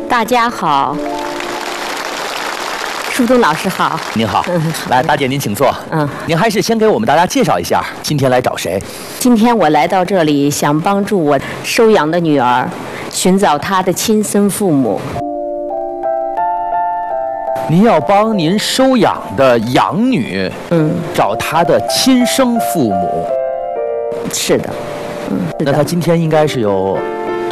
大家好，舒东老师好。 您好，来，大姐您请坐。您还是先给我们大家介绍一下，今天来找谁？ 今天我来到这里，想帮助我收养的女儿寻找她的亲生父母。 您要帮您收养的养女，找她的亲生父母。 是的， 那她今天应该是有